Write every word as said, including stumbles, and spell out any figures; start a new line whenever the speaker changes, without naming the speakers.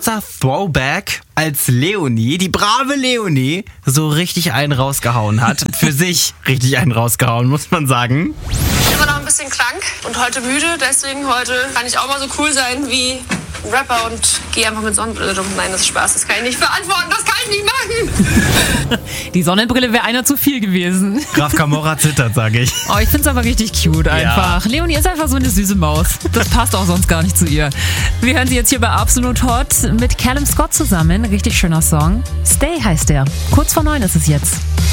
kurzer Throwback, als Leonie, die brave Leonie, so richtig einen rausgehauen hat. Für sich richtig einen rausgehauen, muss man sagen.
Ich bin immer noch ein bisschen krank und heute müde, deswegen heute kann ich auch mal so cool sein wie ein Rapper und gehe einfach mit Sonnenbrille rum. Nein, das ist Spaß, das kann ich nicht verantworten, das kann ich nicht machen.
Die Sonnenbrille wäre einer zu viel gewesen.
Graf Camorra zittert, sage ich.
Oh, ich find's aber richtig cute einfach. Ja. Leonie ist einfach so eine süße Maus. Das passt auch sonst gar nicht zu ihr. Wir hören sie jetzt hier bei Absolut Hot mit Callum Scott zusammen. Richtig schöner Song. Stay heißt der. Kurz vor neun ist es jetzt.